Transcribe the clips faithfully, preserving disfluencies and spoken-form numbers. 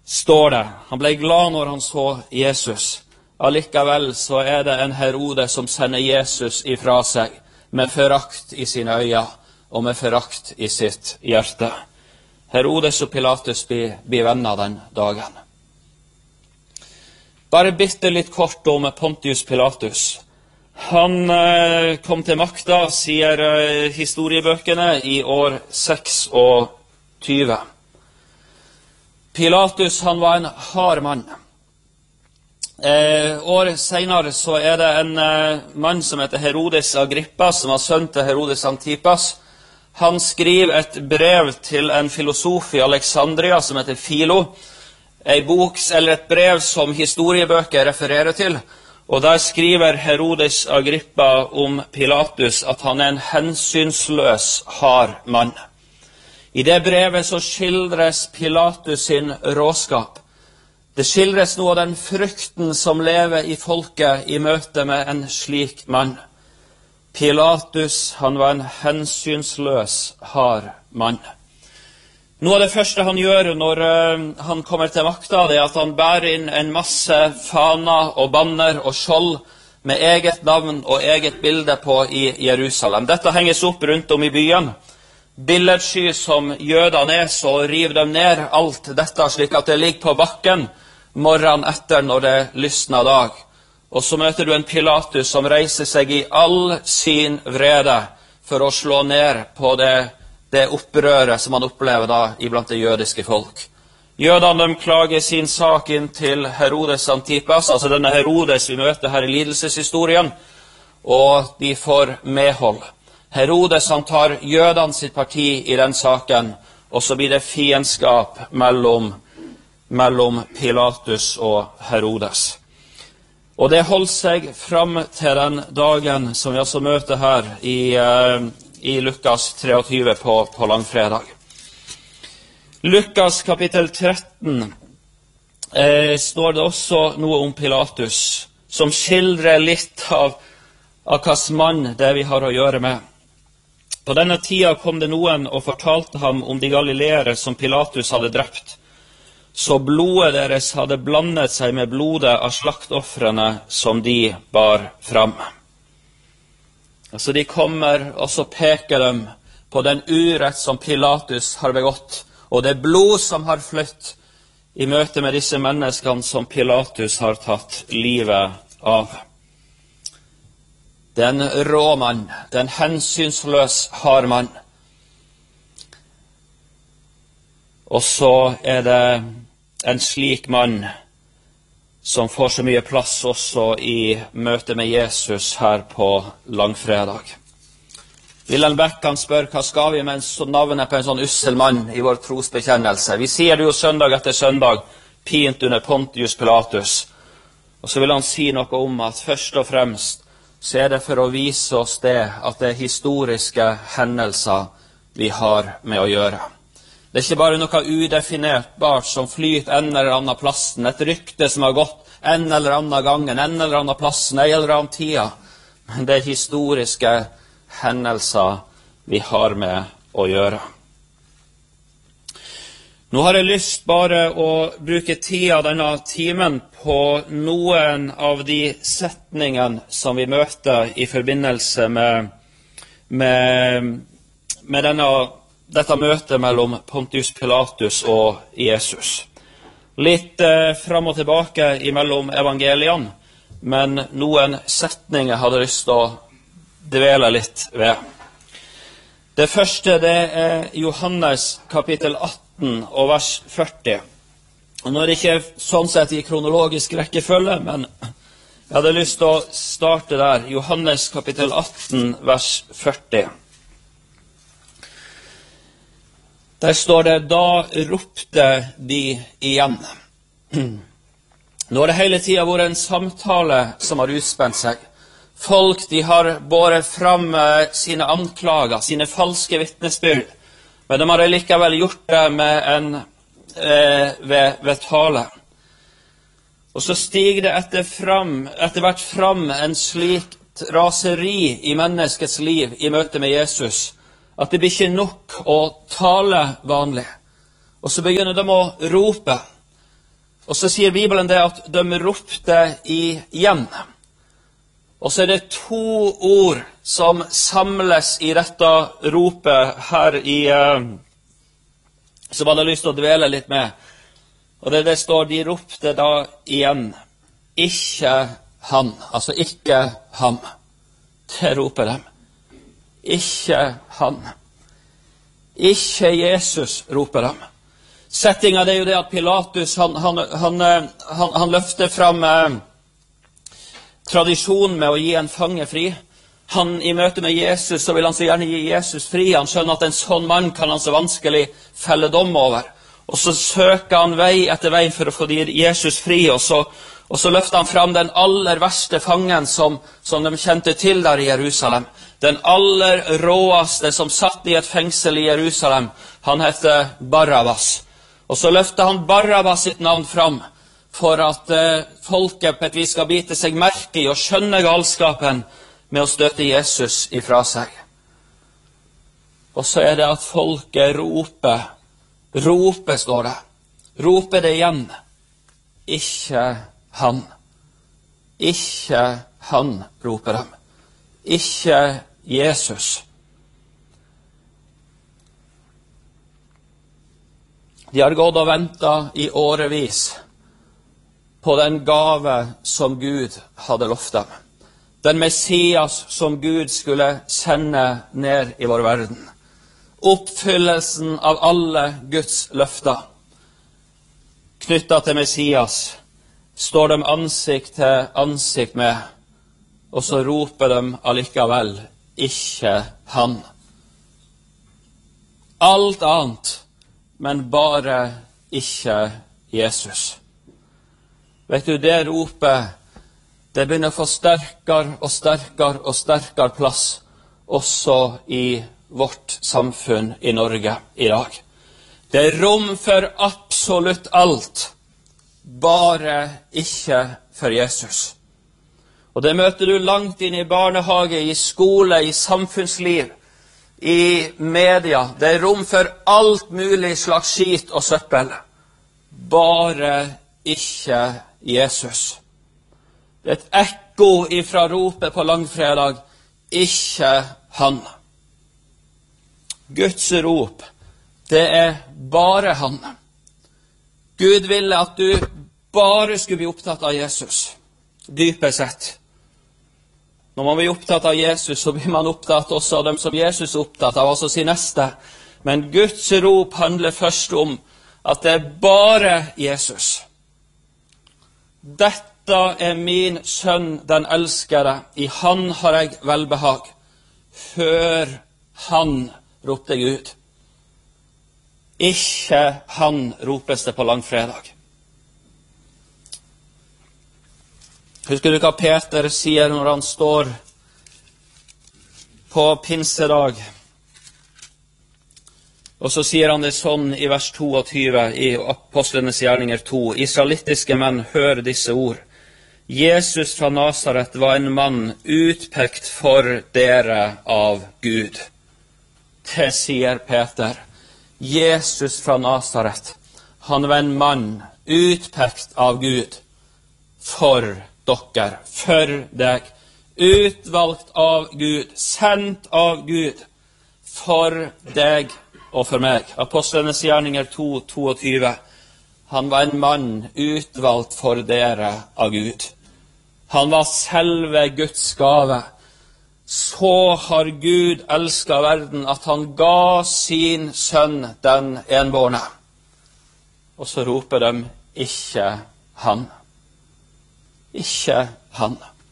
står det. Han ble glad når han så Jesus. Allikevel så er det en Herodes som sender Jesus ifra seg, med forakt i sine øyne og med forakt i sitt hjerte. Herodes og Pilatus blir, blir venner den dagen. Bare bitte litt kort om Pontius Pilatus. Han eh, kom til makta, sier eh, historiebøkene, i år seksogtyve. Pilatus, han var en hard mann. Eh, år senere så er det en eh, mann som heter Herodes Agrippa, som var sønn til Herodes Antipas. Han skriver et brev til en filosof i Alexandria som heter Philo, en bok eller et brev som historiebøker refererer til, og der skriver Herodes Agrippa om Pilatus at han er en hensynsløs, hard mann. I det brevet så skildres Pilatus sin råskap. Det skildres noe av den frykten som lever i folket i møte med en slik mann. Pilatus, han var en hensynsløs, hard mann. Noe av det første han gjør når uh, han kommer til makta, det er at han bærer inn en masse faner og banner og skjold med eget navn og eget bilde på i Jerusalem. Dette henges opp rundt om i byen. Billedsky som jødene er, så river de ned alt dette slik at det ligger på bakken morgenen etter når det lysner dag. Og så møter du en Pilatus som reiser seg i all sin vrede for å slå ned på det, det opprøret som han opplever da iblant det jødiske folk. Jødene de klager sin sak inn til Herodes Antipas, altså denne Herodes vi møter her i lidelseshistorien, og de får medhold. Herodes han tar jødene sitt parti i den saken, og så blir det fiendskap mellom, mellom Pilatus og Herodes. Og det holdt seg fram til den dagen som vi altså møter her i, uh, i Lukas treogtyve på, på langfredag. Lukas kapittel tretten eh, står det også noe om Pilatus, som skildrer litt av, av hvilken mann det vi har å gjøre med. På denne tida kom det noen og fortalte ham om de galileere som Pilatus hadde drept. Så blodet deres hadde blandet seg med blodet av slaktoffrene som de bar fram. Altså de kommer, og så peker de på den urett som Pilatus har begått, og det blod som har flytt i møte med disse menneskene som Pilatus har tatt livet av. Det er en rå mann, det er en hensynsløs, hard mann. Og så er det en slik mann som får så mye plass også i møte med Jesus her på langfredag. Wilhelm Beck kan spørre, hva skal vi med navnet på en sånn ussel mann i vår trosbekjennelse? Vi sier det jo søndag etter søndag, pint under Pontius Pilatus. Og så vil han si noe om at først og fremst så er det for å vise oss det at det er historiske hendelser vi har med å gjøre. Det er ikke bare noe udefinertbart som flyter en eller annen plassen, et rykte som har gått en eller annen gangen, en eller annen plassen, en eller annen tida. Men det er historiske hendelser vi har med å gjøre. Nå har jeg lyst bare å bruke tida denne timen på noen av de setningene som vi møter i forbindelse med, med, med denne, dette møtet mellom Pontius Pilatus og Jesus. Litt eh, fram og tilbake imellom evangeliene, men noen setninger hadde lyst til å dvele litt ved. Det første det er Johannes kapittel atten og vers førti. Og nå er det ikke sånn sett i kronologisk rekkefølge, men jeg hadde lyst til å starte der. Johannes kapittel atten vers førti. Der står det, da ropte de igjen. Nå har det hele tiden vært en samtale som har utspent seg. Folk, de har båret fram sine anklager, sine falske vittnesbyrd, men de har likevel gjort det med en, eh, ved, ved tale. Og så stiger det etter, fram, etter hvert fram en slik raseri i menneskets liv i møte med Jesus, at det blir ikke nok å tale vanlig. Og så begynner de å rope. Og så sier Bibelen det at de ropte igjen. Og så er det to ord som samles i dette ropet her i, som hadde lyst til å dvele litt med. Og det, det står, de ropte da igjen, ikke han, altså ikke ham. Det roper de. Ikke han. Ikke Jesus, roper de. Settingen det er jo det at Pilatus, han, han, han, han, han løfter frem eh, tradisjonen med å gi en fange fri. Han i møte med Jesus, så vil han så gjerne gi Jesus fri. Han skjønner at en sånn mann kan han så vanskelig felle dom over. Og så søker han vei etter vei for å få Jesus fri, og så, og så løfter han frem den aller verste fangen som, som de kjente til der i Jerusalem. Den aller råeste som satt i et fengsel i Jerusalem. Han heter Barabbas. Og så løfter han Barabbas sitt navn fram for at eh, folket på et vis skal bite seg merke i og skjønne galskapen med å støte Jesus ifra seg. Og så er det at folket roper, roper står det, roper det igjen, ikke han, ikke han, roper de, ikke Jesus. De har gått og ventet i årevis på den gave som Gud hadde lovt dem. Den Messias som Gud skulle sende ned i vår verden. Oppfyllelsen av alle Guds løfter. Knyttet til Messias står de ansikt til ansikt med, og så roper de allikevel, ikke han. Alt annet, men bare ikke Jesus. Vet du, det ropet, det begynner å få sterkere og sterkere og sterkere plass, også i vårt samfunn i Norge i dag. Det er rom for absolutt alt, bare ikke for Jesus. Og det møter du langt inn i barnehage, i skole, i samfunnsliv, i media. Det er rom for alt mulig slags skit og søppel. Bare ikke Jesus. Det er et ekko ifra ropet på langfredag. Ikke han. Guds rop, det er bare han. Gud ville at du bare skulle bli opptatt av Jesus. Dypest sett. Når man blir opptatt av Jesus, så blir man opptatt også av dem som Jesus er opptatt av, altså sin neste. Men Guds rop handler først om at det er bare Jesus. Dette er min sønn, den elskede. I han har jeg velbehag. Hør han, ropte Gud. Ikke han, ropes det på langfredag. Husker du hva Peter sier når han står på pinsedag? Og så sier han det sånn i vers tjueto i Apostlenes gjerninger to. Israelittiske menn, hør disse ord. Jesus fra Nazaret var en mann utpekt for dere av Gud. Det sier Peter. Jesus fra Nazaret, han var en mann utpekt av Gud for dere. Dere, for deg, utvalgt av Gud, sendt av Gud, for deg og for meg. Apostlenes gjerninger to tjueto. Han var en mann utvalgt for dere av Gud. Han var selve Guds gave. Så har Gud elsket verden at han ga sin sønn den enbårne. Og så roper de, ikke han. Ikke han.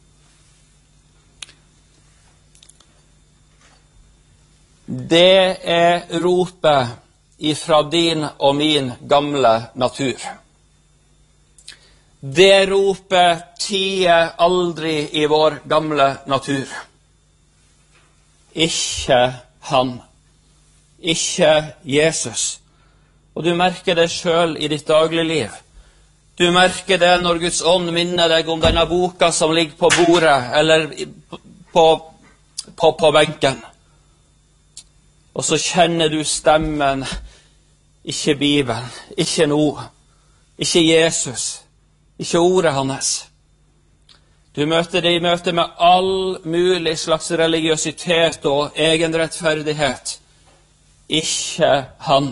Det er ropet ifra din og min gamle natur. Det ropet tier aldri i vår gamle natur. Ikke han. Ikke Jesus. Og du merker det selv i ditt dagligliv. Du merker det når Guds ånd minner deg om denne boka som ligger på bordet, eller på, på, på benken. Og så kjenner du stemmen, ikke Bibelen, ikke noe. ikke Jesus, ikke ordet hans. Du møter det i møte med all mulig slags religiøsitet og egenrettferdighet. Ikke han.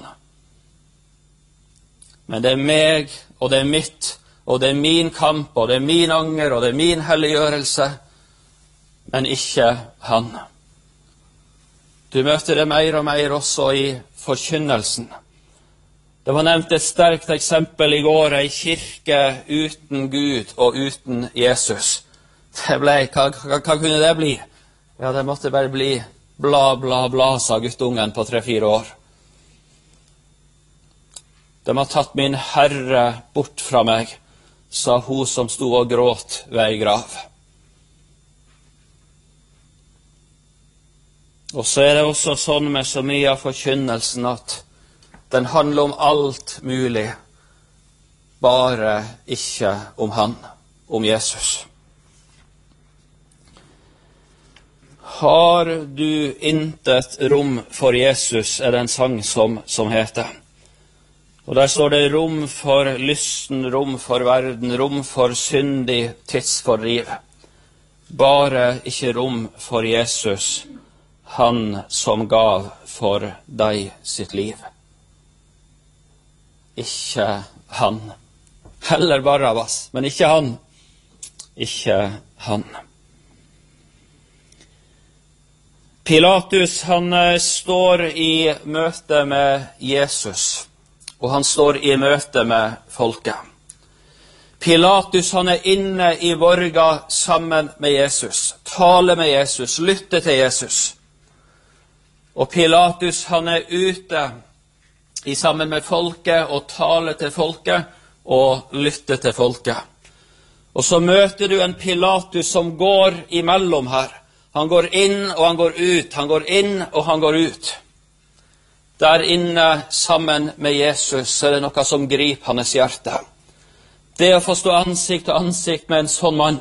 Men det er meg, og det er mitt, og det er min kamp, og det er min anger, og det er min helliggjørelse, men ikke han. Du møter det mer og mer også i forkynnelsen. Det var nevnt et sterkt eksempel i går, ei kirke uten Gud og uten Jesus. Det ble, hva, hva, hva kunne det bli? Ja, det måtte bare bli bla, bla, bla, sa guttungen på tre-fire år. De har tatt min Herre bort fra meg, sa hun som sto og gråt ved ei grav. Og så er det også sånn med så mye av forkynnelsen at den handler om alt mulig, bare ikke om han, om Jesus. Har du intet rom for Jesus, er det en sang som, som heter. Og der står det rom for lysten, rom for verden, rom for syndig tidsfordriv. Bare ikke rom for Jesus, han som gav for deg sitt liv. Ikke han. Heller Barabbas, men ikke han. Ikke han. Pilatus, han står i møte med Jesus, og han står i møte med folket. Pilatus, han er inne i borga sammen med Jesus, taler med Jesus, lytter til Jesus. Og Pilatus, han er ute i sammen med folket og taler til folket og lytter til folket. Og så møter du en Pilatus som går imellom her. Han går inn og han går ut, han går inn og han går ut. Der inne sammen med Jesus er det noe som griper hans hjerte. Det å få stå ansikt til ansikt med en sånn mann.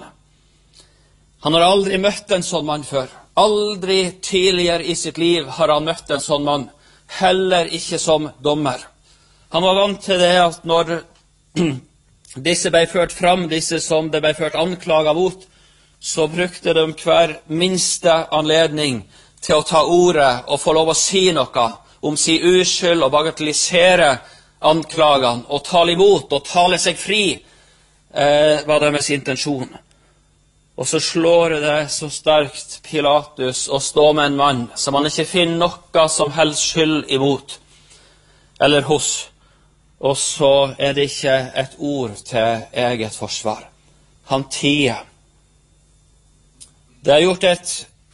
Han har aldri møtt en sånn mann før. Aldri tidligere i sitt liv har han møtt en sånn mann. Heller ikke som dommer. Han var vant til det at når disse ble ført fram, disse som det ble ført anklager mot, så brukte de hver minste anledning til å ta ordet og få lov å si noe om sin uskyld og bagatellisere anklagene og tale imot og tale seg fri, eh, var deres intensjon. Og så slår det så sterkt Pilatus å stå med en mann som han ikke finner noe som helst skyld imot, eller hos. Og så er det ikke et ord til eget forsvar. Han tier. Det har gjort et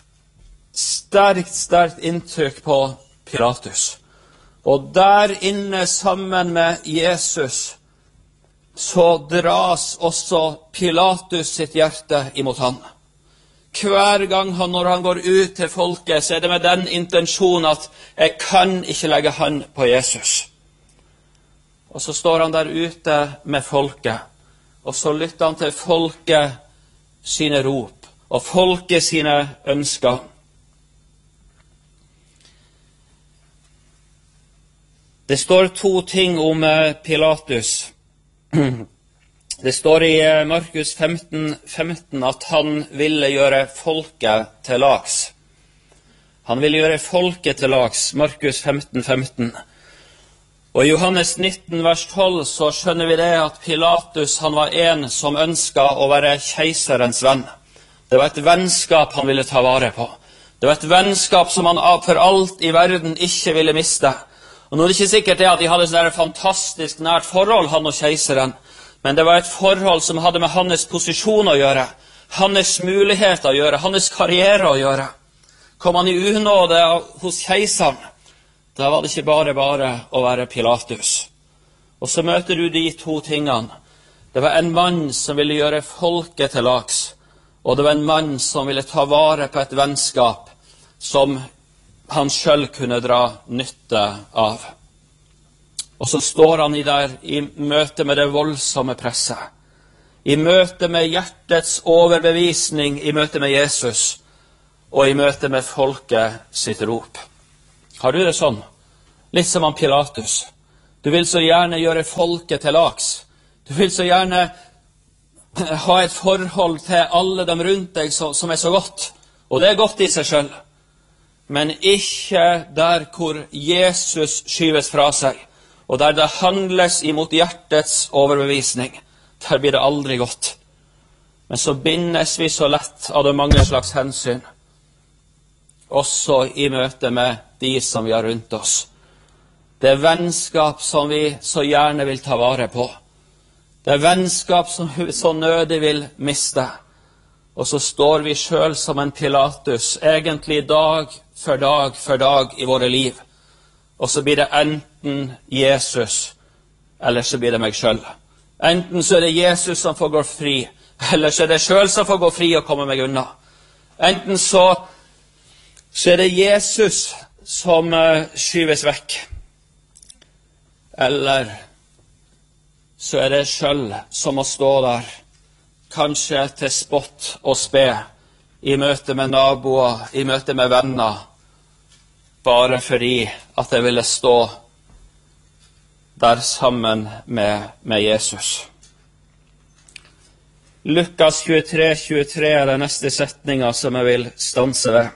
sterkt, sterkt inntrykk på Pilatus. Og der inne sammen med Jesus så dras også Pilatus sitt hjerte imot han. Hver gang han, når han går ut til folket, så er det med den intensjonen at jeg kan ikke legge hand på Jesus. Og så står han der ute med folket, og så lytter han til folket sine rop, og folket sine ønsker. Det står to ting om Pilatus. Det står i Markus femten femten at han ville gjøre folket til lags. Han ville gjøre folket til lags, Markus femten femten. Og i Johannes nitten vers tolv så skjønner vi det at Pilatus, han var en som ønsket å være keiserens venn. Det var et vennskap han ville ta vare på. Det var et vennskap som han for alt i verden ikke ville miste. Og nå er det ikke sikkert det at de hadde et fantastisk nært forhold, han og keiseren, men det var et forhold som hadde med hans posisjon å gjøre, hans muligheter å gjøre, hans karriere å gjøre. Kom han i unåde hos keiseren, da var det ikke bare bare å være Pilatus. Og så møter du de to tingene. Det var en mann som ville gjøre folket til lags, og det var en mann som ville ta vare på et vennskap som han selv kunne dra nytte av. Og så står han i der i møte med det voldsomme presset, i møte med hjertets overbevisning, i møte med Jesus, og i møte med folket sitt rop. Har du det sånn? Litt som han Pilatus. Du vil så gjerne gjøre folket til lags. Du vil så gjerne ha et forhold til alle dem rundt deg som er så godt. Og det er godt i seg selv. Men ikke der hvor Jesus skyves fra seg, og der det handles imot hjertets overbevisning. Der blir det aldri godt. Men så bindes vi så lett av det mange slags hensyn, også i møte med de som vi har rundt oss. Det er vennskap som vi så gjerne vil ta vare på. Det er vennskap som vi så nødig vil miste. Og så står vi selv som en Pilatus, egentlig dag for dag for dag i våre liv. Og så blir det enten Jesus, eller så blir det meg selv. Enten så er det Jesus som får gå fri, eller så er det selv som får gå fri og komme meg unna. Enten så, så er det Jesus som uh, skyves vekk, eller så er det selv som må stå der, kanskje til spott og spe, i møte med naboer, i møte med venner, bare fordi at jeg ville stå der sammen med, med Jesus. Lukas tjuetre tjuetre er den neste setninga som jeg vil stanse ved.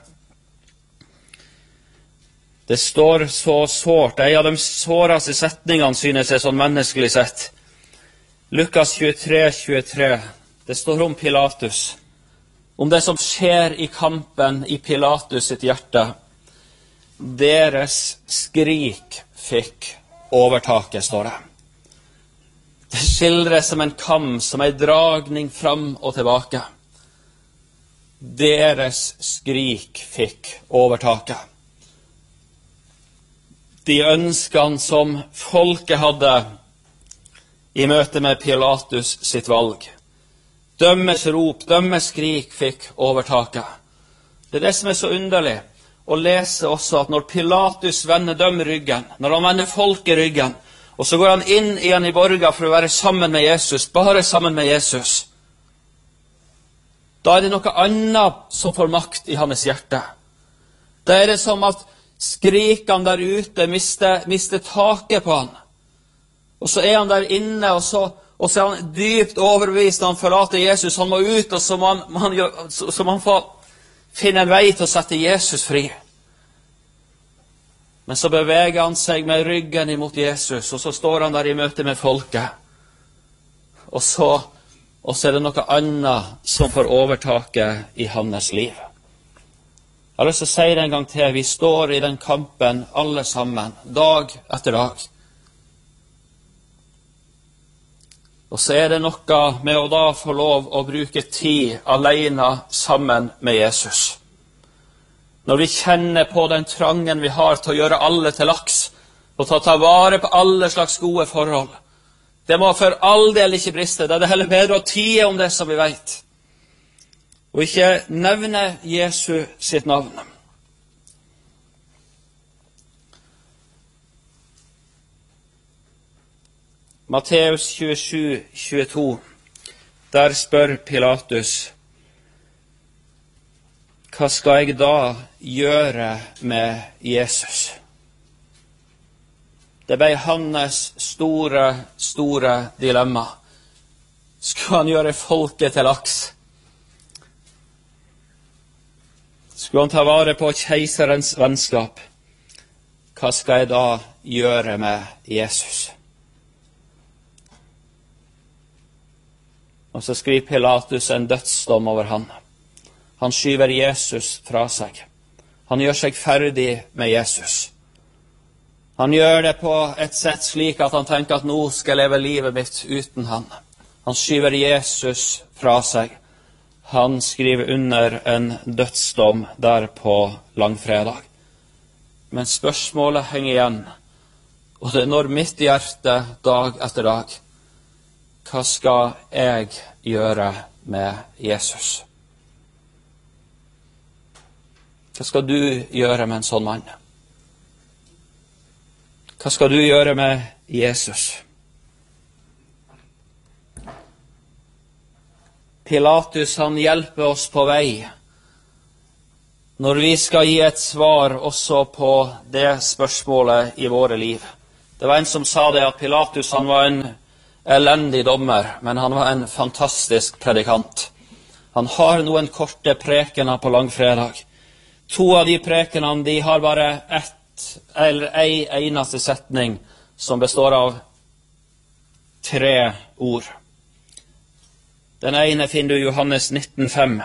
Det står så sårt, en av de såreste setningene synes jeg sånn menneskelig sett. Lukas tjuetre tjuetre, det står om Pilatus, om det som skjer i kampen i Pilatus sitt hjerte. Deres skrik fikk overtaket, står det. Det skildres som en kamp, som en dragning fram og tilbake. Deres skrik fikk overtaket. De ønskene som folket hadde i møte med Pilatus sitt valg. Dømmes rop, dømmes skrik fikk overtaket. Det er det som er så underlig å lese også, at når Pilatus vender dem ryggen, når han vender folket ryggen, og så går han inn igjen i borga for å være sammen med Jesus, bare sammen med Jesus, da er det noe annet som får makt i hans hjerte. Da er det som at skrikene der ute mister, mister taket på han. Og så er han der inne, og så, og så er han dypt overbevist når han forlater Jesus. Han må ut, og så må han, man, så, så må han få finne en vei til å sette Jesus fri. Men så beveger han seg med ryggen imot Jesus, og så står han der i møte med folket. Og så, og så er det noe annet som får overtaket i hans liv. Jeg har lyst til å si det en gang til. Vi står i den kampen alle sammen, dag etter dag. Og så er det noe med å da få lov å bruke tid alene sammen med Jesus. Når vi kjenner på den trangen vi har til å gjøre alle til laks, og til å ta vare på alle slags gode forhold. Det må for all del ikke briste. Det er det heller bedre å tie om det som vi vet. Og ikke nevne Jesu sitt navn. Matteus tjuesju tjueto, der spør Pilatus, hva skal jeg da gjøre med Jesus? Det ble hans store, store dilemma. Skulle han gjøre folket til laks? Skulle han ta vare på keiserens vennskap? Hva skal jeg da gjøre med Jesus? Og så skriver Pilatus en dødsdom over han. Han skyver Jesus fra seg. Han gjør seg ferdig med Jesus. Han gjør det på et sett slik at han tenker at nå skal jeg leve livet mitt uten han. Han skyver Jesus fra seg. Han skriver under en dødsdom der på langfredag. Men spørsmålet henger igjen, og det når mitt hjerte dag etter dag. Hva skal jeg gjøre med Jesus? Hva skal du gjøre med en sånn mann? Hva skal du gjøre med Jesus? Pilatus, han hjelper oss på vei når vi skal gi et svar også på det spørsmålet i våre liv. Det var en som sa det, at Pilatus han var en, elendig dommer, men han var en fantastisk predikant. Han har noen korte prekener på langfredag. To av de prekenene, de har bare ett, eller ei eneste setning, som består av tre ord. Den ene finner du i Johannes nitten fem.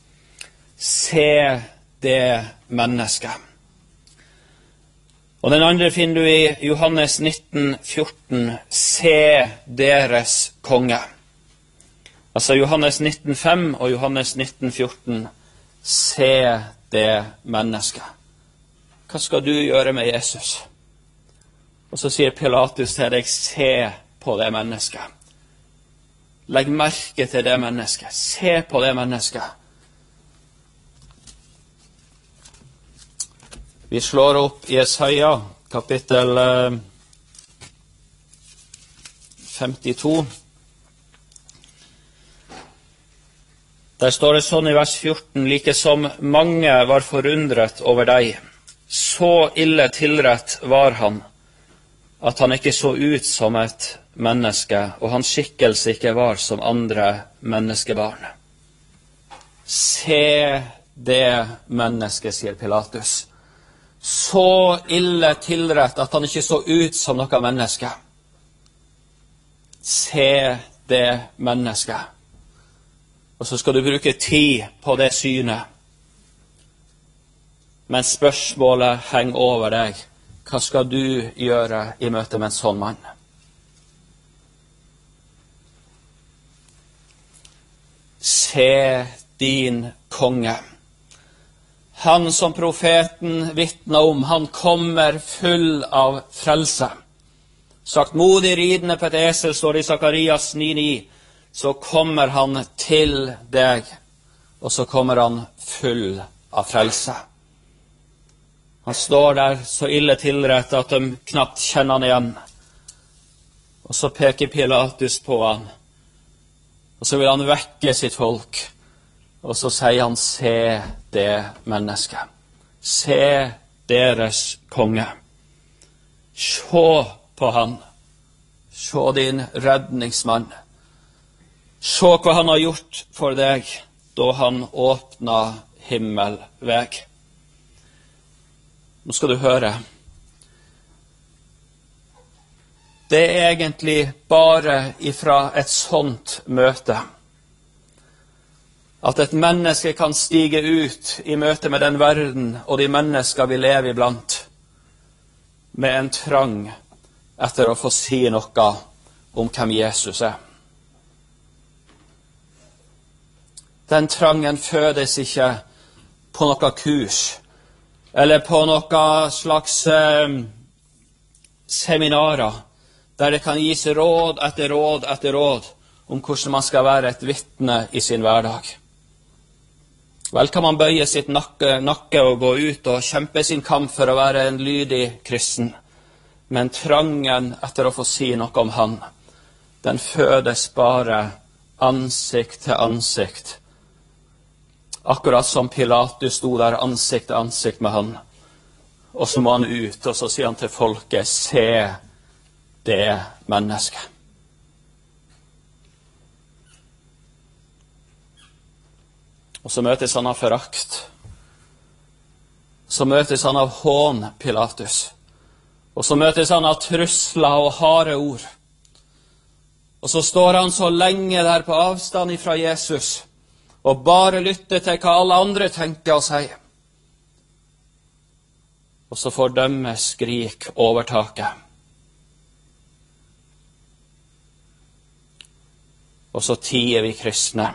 Se det mennesket. Og den andre finner du i Johannes nitten fjorten. Se deres konge. Altså Johannes nitten fem og Johannes nitten fjorten. Se det mennesket. Hva skal du gjøre med Jesus? Og så sier Pilatus til deg, se på det mennesket. Legg merke til det mennesket. Se på det mennesket. Vi slår opp i Jesaja, kapittel femtito. Der står det sånn i vers fjorten, like som mange var forundret over deg, så ille tilrett var han, at han ikke så ut som et menneske, og hans skikkelse ikke var som andre menneskebarn. Se det mennesket, sier Pilatus. Så ille tilrett at han ikke så ut som noe menneske. Se det mennesket. Og så skal du bruke tid på det synet. Men spørsmålet henger over deg. Hva skal du gjøre i møte med en sånn mann? Se din konge. Han som profeten vitner om, han kommer full av frelse. Sagt modig ridende på et esel, står det i Sakarias ni ni. Så kommer han til deg, og så kommer han full av frelse. Han står der så ille tilrett at de knapt kjenner han igjen. Og så peker Pilatus på han, og så vil han vekke sitt folk. Og så sier han, se det mennesket. Se deres konge. Se på han. Se din redningsmann. Se hva han har gjort for deg, da han åpna himmelveg. Nå skal du høre. Det er egentlig bare ifra et sånt møte at et menneske kan stige ut i møte med den verden og de mennesker vi lever iblant, med en trang etter å få si noe om hvem Jesus er. Den trangen fødes ikke på noe kurs, eller på noe slags eh, seminarer, der det kan gis råd etter råd etter råd om hvordan man skal være et vitne i sin hverdag. Vel kan man bøye sitt nakke, nakke og gå ut og kjempe sin kamp for å være en lydig kristen, men trangen etter å få si noe om han, den fødes bare ansikt til ansikt. Akkurat som Pilatus sto der ansikt til ansikt med han. Og så må han ut, og så sier han til folket, se det mennesket. Og så møtes han av forakt. Så møtes han av hån, Pilatus. Og så møtes han av trusler og harde ord. Og så står han så lenge der på avstand ifra Jesus, og bare lytte til hva alle andre tenker og sier. Og så får dømmeskrik overtaket. Og så tier vi kristne.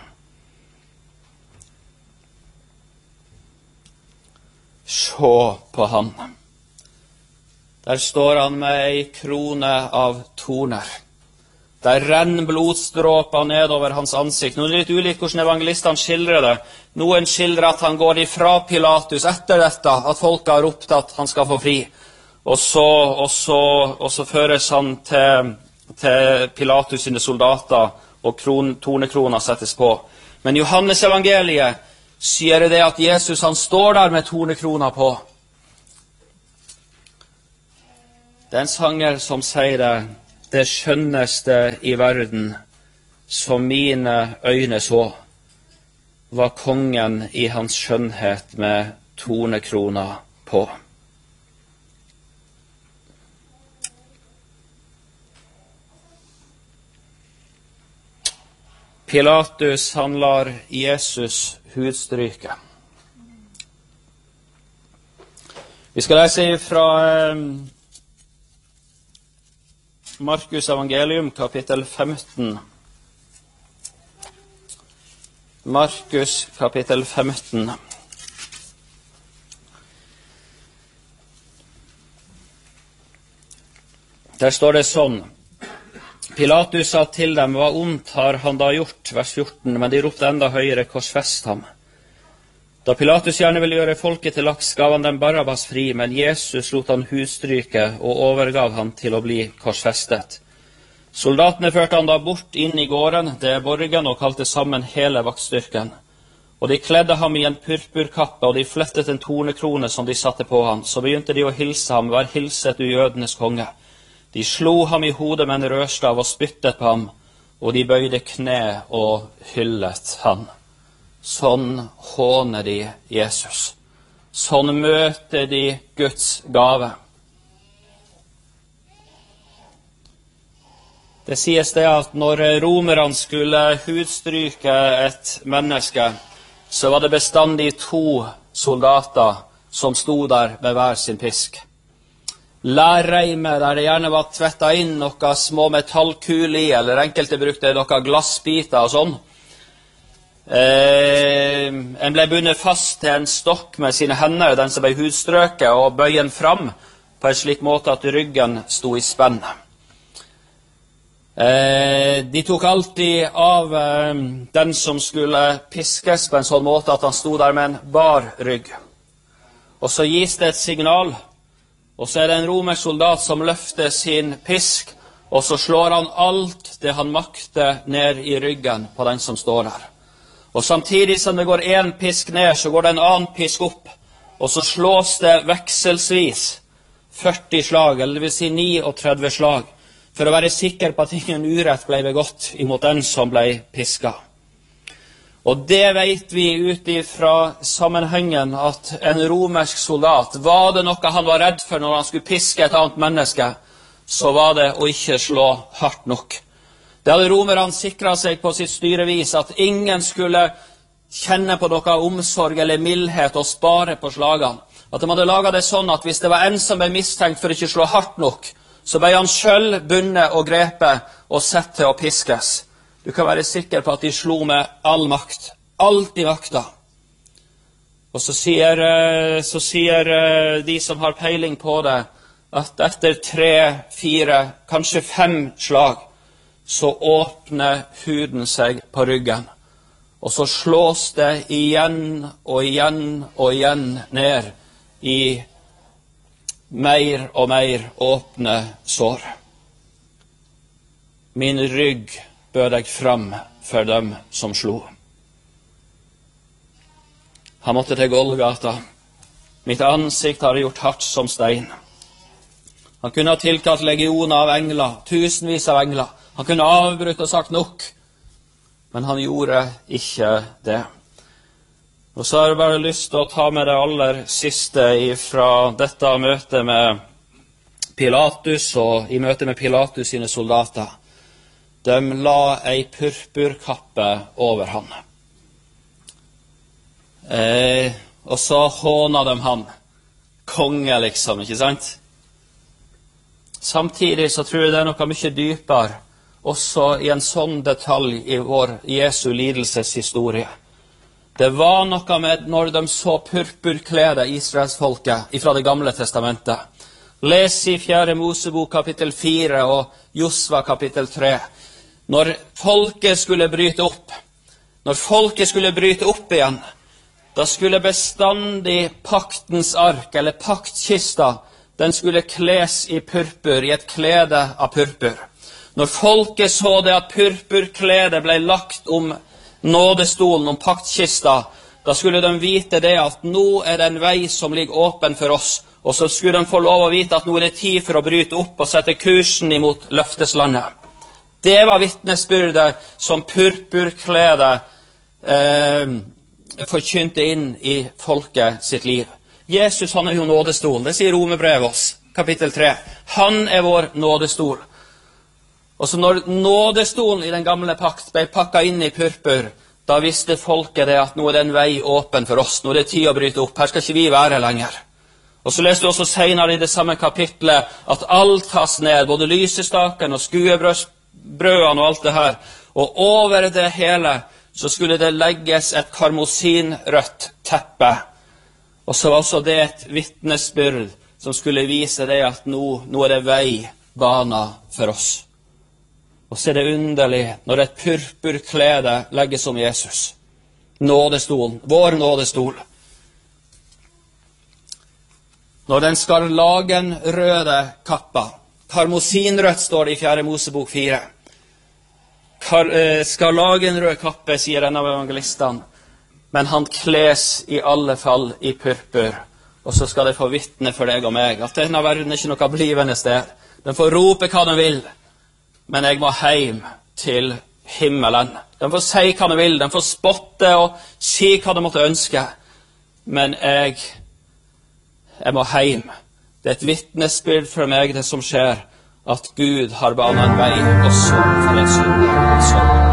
Se på han. Der står han med ei krone av torner. Der renner blodstråper nedover hans ansikt. Nå er det litt ulikt hvordan evangelistene skildrer det. Noen skildrer at han går ifra Pilatus etter dette, at folket har ropt at han skal få fri. Og så, og så, og så føres han til, til Pilatus sine soldater, og kron, tornekrona settes på. Men Johannes evangeliet sier det at Jesus han står der med tornekrona på. Det er en sanger som sier det. det skjønneste i verden som mine øyne så, var kongen i hans skjønnhet med tornekrona på. Pilatus, han lar Jesus hudstryke. Vi skal lese fra eh, Markus evangelium, kapittel femten. Markus, kapittel femten. Der står det sånn: Pilatus sa til dem, hva ondt har han da gjort? Vers fjorten, men de ropte enda høyere, korsfest ham. Da Pilatus gjerne ville gjøre folket til laks, gav han dem Barabbas fri, men Jesus lot han hudstryke og overgav han til å bli korsfestet. Soldatene førte han da bort inn i gården, det er borgen, og kalte sammen hele vaktstyrken. Og de kledde ham i en purpurkappe, og de flettet en tornekrone som de satte på ham. Så begynte de å hilse ham, vær hilset du jødenes konge. De slo ham i hodet med en rørstav og spyttet på ham, og de bøyde kne og hyllet han. Sånn håner de Jesus. Sånn møter de Guds gave. Det sies det at når romerne skulle hudstryke et menneske, så var det bestandig to soldater som stod der med hver sin pisk. Lærreimet, der det gjerne var tvettet inn noen små metallkuler i, eller enkelte brukte noen glassbiter og sånn. Eh, en ble bundet fast til en stokk med sine hender, den som ble hudstrøket, og bøyen fram på en slik måte at ryggen sto i spenn. Eh, de tok alltid av eh, den som skulle piskes på en sånn måte at han sto der med en bar rygg. Og så gis det et signal, og så er det en romersk soldat som løfter sin pisk, og så slår han alt det han makter ned i ryggen på den som står der. Og samtidig som det går en pisk ned, så går det en annen pisk opp, og så slås det vekselsvis førti slag, eller det vil si trettini slag, for å være sikker på at ingen urett ble begått imot den som ble pisket. Og det vet vi ut ifra sammenhengen at en romersk soldat, var det noe han var redd for når han skulle piske et annet menneske, så var det å ikke slå hardt nok. Det hadde romerne sikret seg på sitt styrevis, at ingen skulle kjenne på noe omsorg eller mildhet og spare på slagene. At de hadde laget det sånn at hvis det var en som ble mistenkt for ikke å slå hardt nok, så ble han selv bundet og grepet og sett til å piskes. Du kan være sikker på at de slo med all makt. Alt de makta. Og så sier, så sier de som har peiling på det, at etter tre, fire, kanskje fem slag, så åpner huden seg på ryggen. Og så slås det igjen og igjen og igjen ned i mer og mer åpne sår. Min rygg bød jeg fram for dem som slo. Han måtte til Golgata. Mitt ansikt har gjort hardt som stein. Han kunne ha tilkalt legioner av engler, tusenvis av engler. Han kunne avbrutt og sagt nok, men han gjorde ikke det. Og så har jeg bare lyst til å ta med det aller siste fra dette møtet med Pilatus, og i møte med Pilatus sine soldater. De la ei purpurkappe over han. Eh, og så håna de han. Konge, liksom, ikke sant? Samtidig så tror jeg det er noe mye dypere, også i en sånn detalj i vår Jesu lidelseshistorie. Det var noe med når de så purpurklede Israelsfolket fra det gamle testamentet. Les i fjerde Mosebok kapittel fire og Josva kapittel tre. Når folket skulle bryte opp, når folket skulle bryte opp igjen, da skulle bestandig paktens ark, eller paktkista, den skulle kles i purpur, i et klede av purpur. Når folket så det at purpurkledet ble lagt om nådestolen, om paktkista, da skulle de vite det at nå er det en vei som ligger åpen for oss, Og så skulle de få lov å vite at nå er det tid for å bryte opp og sette kursen imot løfteslandet. Det var vittnesbyrdet som purpurkledet eh, forkynte inn i folket sitt liv. Jesus, han er jo nådestol. Det sier Romerbrevet oss, kapittel tre. Han er vår nådestol. Og så når nådestolen i den gamle pakt ble pakket inn i purpur, da visste folket det at nå er det en vei åpen for oss. Nå er det tid å bryte opp. Her skal ikke vi være lenger. Og så leste vi også senere i det samme kapitlet at alt tas ned, både lysestaken og skuebrødene og alt det her. Og over det hele så skulle det legges et karmosinrødt teppe. Og så var også det et vittnesbyrd som skulle vise det at nå, nå er det vei, bana for oss. Og så er det underlig når et purpurklede legges om Jesus. Nådestolen, vår nådestol. Når den skarlagenrøde kappa, karmosinrødt står det i fjerde Mosebok fire. Kar, eh, skarlagenrød kappe, sier en av evangelistene, men han kles i alle fall i purpur. Og så skal det få vittne for deg og meg, at denne verden er ikke noe blivende sted. Den får rope hva den vil, men jeg må hjem til himmelen. Den får si hva den vil, den får spotte og si hva den måtte ønske, men jeg... Jeg må hjem. Det er et vittnesbyrd for meg, det som skjer, at Gud har banet en vei også for en synder.